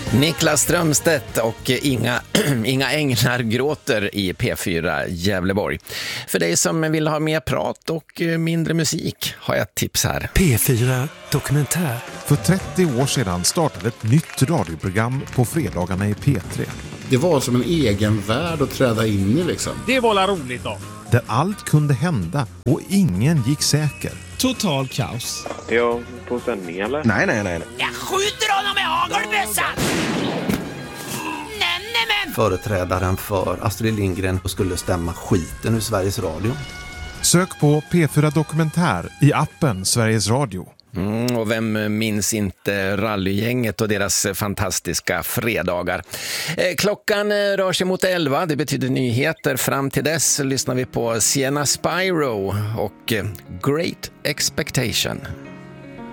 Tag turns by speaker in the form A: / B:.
A: Niklas Strömstedt och Inga änglar gråter i P4 Gävleborg. För dig som vill ha mer prat och mindre musik har jag ett tips här.
B: P4 Dokumentär.
C: För 30 år sedan startade ett nytt radioprogram på fredagarna i P3.
D: Det var som en egen värld att träda in i liksom.
E: Det var roligt då.
C: Där allt kunde hända och ingen gick säker.
E: Total kaos.
F: Är jag på sändning eller?
G: Nej.
H: Jag skjuter honom med hagelbössan!
G: Företrädaren för Astrid Lindgren skulle stämma skiten ur Sveriges Radio.
C: Sök på P4 Dokumentär i appen Sveriges Radio.
A: Och vem minns inte rallygänget och deras fantastiska fredagar. Klockan rör sig mot 11, det betyder nyheter. Fram till dess lyssnar vi på Sienna Spyro och Great Expectation.